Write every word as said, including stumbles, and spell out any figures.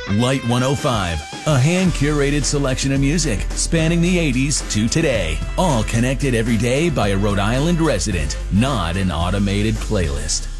Light one oh five, a hand-curated selection of music spanning the eighties to today. All connected every day by a Rhode Island resident, not an automated playlist.